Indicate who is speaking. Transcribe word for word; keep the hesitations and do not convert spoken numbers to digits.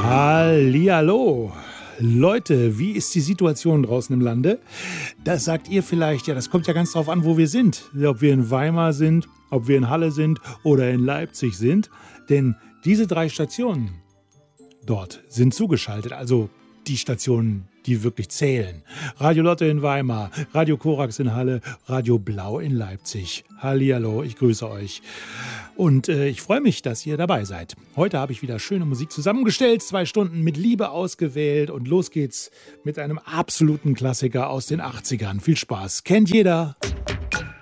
Speaker 1: Hallihallo. Leute, wie ist die Situation draußen im Lande? Das sagt ihr vielleicht, ja, das kommt ja ganz drauf an, wo wir sind. Ob wir in Weimar sind, ob wir in Halle sind oder in Leipzig sind. Denn diese drei Stationen dort sind zugeschaltet, also die Stationen, die wirklich zählen. Radio Lotte in Weimar, Radio Korax in Halle, Radio Blau in Leipzig. Hallihallo, ich grüße euch. Und äh, ich freue mich, dass ihr dabei seid. Heute habe ich wieder schöne Musik zusammengestellt, zwei Stunden mit Liebe ausgewählt und los geht's mit einem absoluten Klassiker aus den achtzigern. Viel Spaß, kennt jeder.